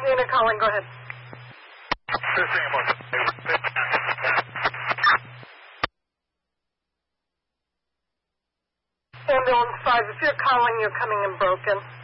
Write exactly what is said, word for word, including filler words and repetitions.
Nina calling, go ahead. Ambulance five, if you're calling, you're coming in broken.